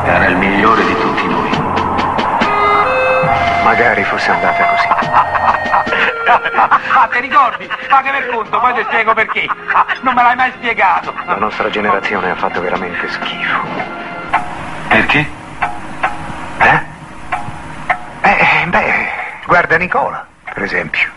Era il migliore di tutti noi. Magari fosse andata così. Ti ricordi? Fate per conto, poi ti spiego perché. Non me l'hai mai spiegato. La nostra generazione ha fatto veramente schifo. Perché? Guarda Nicola, per esempio.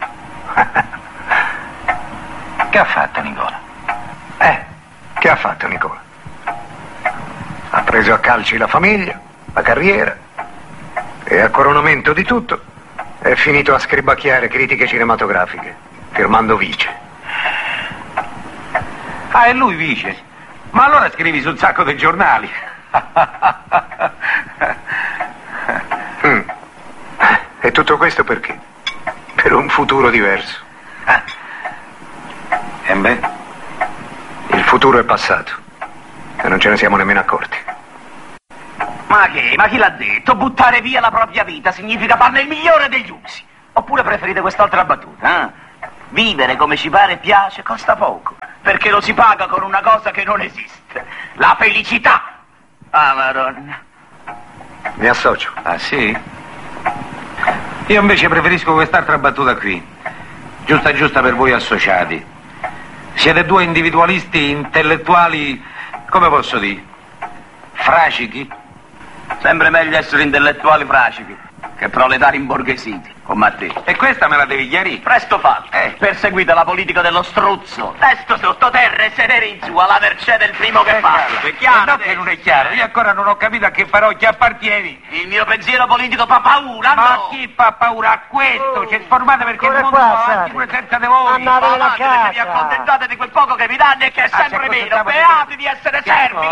Che ha fatto Nicola? Che ha fatto Nicola? Ha preso a calci la famiglia, la carriera e a coronamento di tutto è finito a scribacchiare critiche cinematografiche, firmando vice. Ah, è lui vice? Ma allora scrivi sul sacco dei giornali. E tutto questo perché? Per un futuro diverso. E beh? Il futuro è passato e non ce ne siamo nemmeno accorti. Ma che? Ma chi l'ha detto? Buttare via la propria vita significa farne il migliore degli usi. Oppure preferite quest'altra battuta, Vivere come ci pare e piace costa poco, perché lo si paga con una cosa che non esiste. La felicità. Ah, Madonna. Mi associo. Ah, sì? Io invece preferisco quest'altra battuta qui. Giusta giusta per voi associati. Siete due individualisti intellettuali, come posso dire, fracichi? Sempre meglio essere intellettuali fracichi che proletari imborghesiti, come a te. E questa me la devi chiarire. Presto fatto. Perseguite la politica dello struzzo. Testo sottoterra e sedere in su alla mercé del primo che parla. È chiaro? No, che non è chiaro. Io ancora non ho capito a che parrocchia appartieni. Il mio pensiero politico fa paura, Ma no? chi fa paura a questo? Ci sformate perché il mondo va avanti pure senza di voi. Andate perché vi accontentate di quel poco che vi danno e che è sempre meno. Beati di essere servi.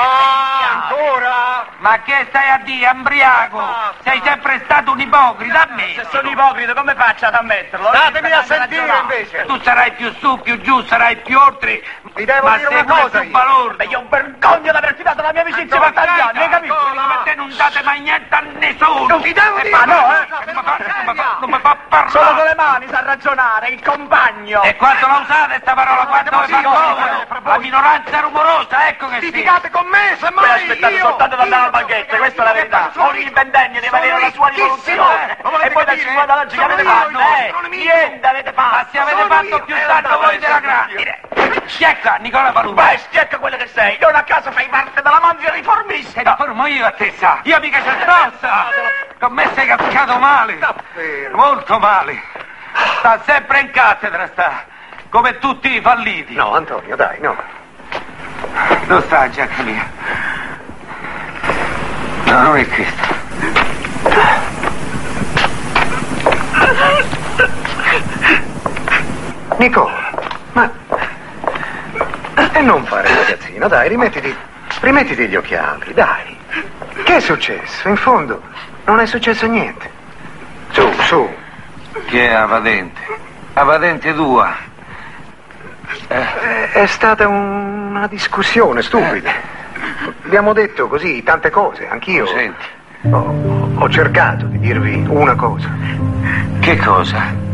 Ancora? Ma che stai a dire, ambriaco? Sei sempre stato un ipocrita, a me. Se sono ipocrita, come faccio ad ammetterlo? Datemi a sentire invece. Tu sarai più su, più giù, sarai più oltre. Vi devo ma dire sei una cosa più balordo. Io vergogno di aver fidato la mia amicizia per tanti anni, hai capito? Come te non date mai niente a nessuno. Non ti devo dire. Ma no, non mi fa parlare. Solo con le mani sa ragionare, il compagno. E quando la usate sta parola? Quando Sì, fa comodo? La minoranza rumorosa, ecco che sì. Litigate con me, Voi semmai aspettate soltanto di andare al banchetto, questa è la verità. Ogni ventennio deve avere la sua rivoluzione. E poi dal 50 all'oggi che avete fatto? Niente avete fatto. Ma se avete fatto più danno voi della grande. Schiacca, Nicola Palumbo. Vai, schiacca quello che sei. Non a caso fai parte della manzia riformista. Riformo io a te, sa. Io mica c'è stazza. Con me sei cascato male. Molto male. Sta sempre in cattedra, sta. Come tutti i falliti. No, Antonio, dai, no. Dove sta la giacca mia? No, non è questo. Nicola, ma... E non fare il ragazzino, dai, rimettiti gli occhiali, dai. Che è successo? In fondo, non è successo niente. Su. Che è la patente? La patente tua. È stata una discussione stupida. Abbiamo detto così tante cose, anch'io. Senti. Ho cercato di dirvi una cosa. Che cosa?